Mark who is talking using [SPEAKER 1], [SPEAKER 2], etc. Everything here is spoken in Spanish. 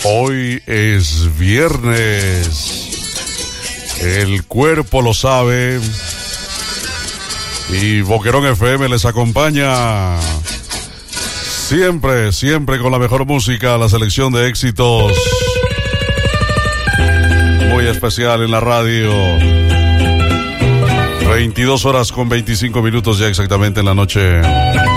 [SPEAKER 1] Hoy es viernes. El cuerpo lo sabe. Y Boquerón FM les acompaña. Siempre, siempre con la mejor música, la selección de éxitos. Muy especial en la radio. 22 horas con 25 minutos ya exactamente en la noche.